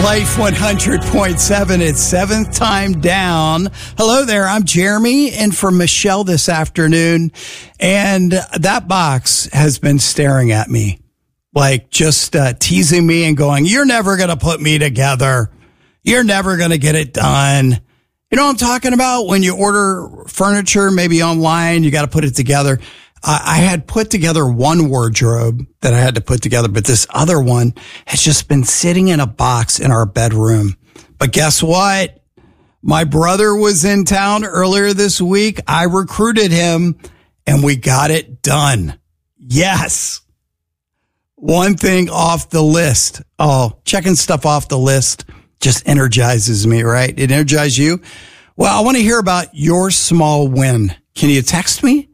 Life 100.7, it's seventh time down. Hello there, I'm Jeremy, and for Michelle this afternoon. And that box has been staring at me, like just teasing me and going, you're never going to put me together. You're never going to get it done. You know what I'm talking about? When you order furniture, maybe online, you got to put it together. I had put together one wardrobe that I had to put together, but this other one has just been sitting in a box in our bedroom. But guess what? My brother was in town earlier this week. I recruited him and we got it done. Yes. One thing off the list. Oh, checking stuff off the list just energizes me, right? It energizes you. Well, I want to hear about your small win. Can you text me?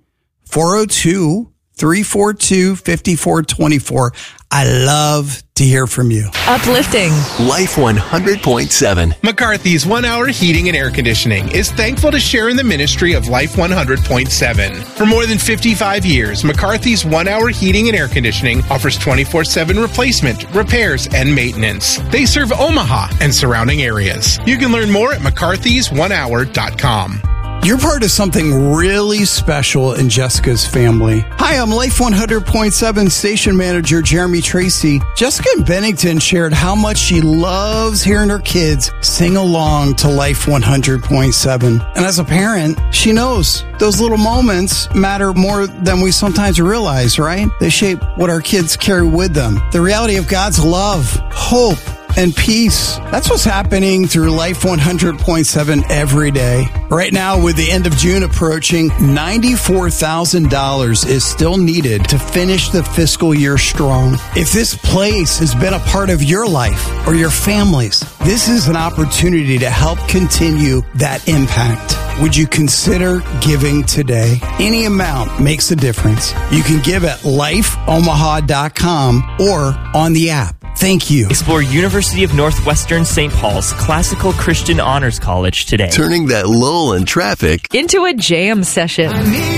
402-342-5424. I love to hear from you. Uplifting. Life 100.7. McCarthy's 1 Hour Heating and Air Conditioning is thankful to share in the ministry of Life 100.7. For more than 55 years, McCarthy's 1 Hour Heating and Air Conditioning offers 24/7 replacement, repairs, and maintenance. They serve Omaha and surrounding areas. You can learn more at mccarthys1hour.com. You're part of something really special in Jessica's family. Hi, I'm Life 100.7 station manager Jeremy Tracy. Jessica in Bennington shared how much she loves hearing her kids sing along to Life 100.7. And as a parent, she knows those little moments matter more than we sometimes realize, right? They shape what our kids carry with them. The reality of God's love, hope, and peace. That's what's happening through Life 100.7 every day. Right now, with the end of June approaching, $94,000 is still needed to finish the fiscal year strong. If this place has been a part of your life or your family's, this is an opportunity to help continue that impact. Would you consider giving today? Any amount makes a difference. You can give at lifeomaha.com or on the app. Thank you. Explore University of Northwestern St. Paul's Classical Christian Honors College today. Turning that lull in traffic into a jam session.